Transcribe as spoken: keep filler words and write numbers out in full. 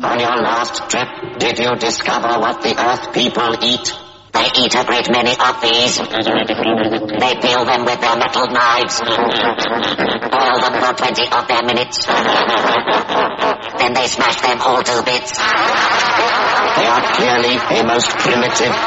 On your last trip, did you discover what the Earth people eat? They eat a great many of these. They peel them with their metal knives. Boil them for twenty of their minutes. Then they smash them all to bits. They are clearly a most primitive